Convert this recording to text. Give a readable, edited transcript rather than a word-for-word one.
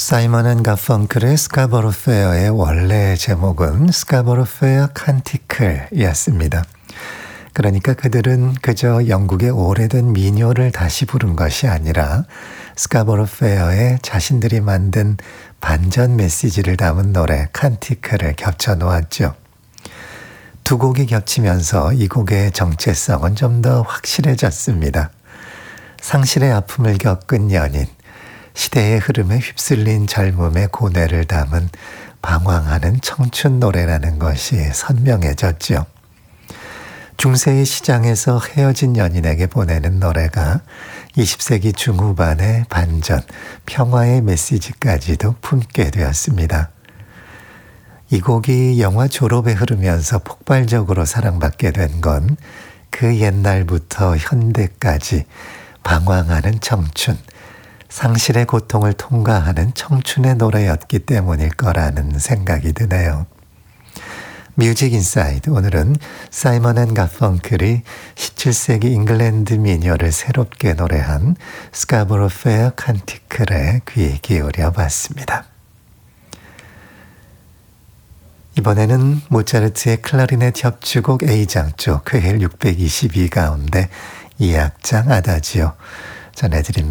사이먼 앤 가펑클의 스카버로 페어의 원래 제목은 스카버로 페어 칸티클이었습니다. 그러니까 그들은 그저 영국의 오래된 민요를 다시 부른 것이 아니라 스카버로 페어에 자신들이 만든 반전 메시지를 담은 노래 칸티클을 겹쳐 놓았죠. 두 곡이 겹치면서 이 곡의 정체성은 좀 더 확실해졌습니다. 상실의 아픔을 겪은 연인, 시대의 흐름에 휩쓸린 젊음의 고뇌를 담은 방황하는 청춘 노래라는 것이 선명해졌죠. 중세의 시장에서 헤어진 연인에게 보내는 노래가 20세기 중후반의 반전, 평화의 메시지까지도 품게 되었습니다. 이 곡이 영화 졸업에 흐르면서 폭발적으로 사랑받게 된 건 그 옛날부터 현대까지 방황하는 청춘, 상실의 고통을 통과하는 청춘의 노래였기 때문일 거라는 생각이 드네요. 뮤직 인사이드, 오늘은 사이먼 앤 가펑클이 17세기 잉글랜드 민요를 새롭게 노래한 스카버로 페어 칸티클에 귀 기울여 봤습니다. 이번에는 모차르트의 클라리넷 협주곡 A장조 쾌헬 622 가운데 2악장 아다지오 전해드립니다.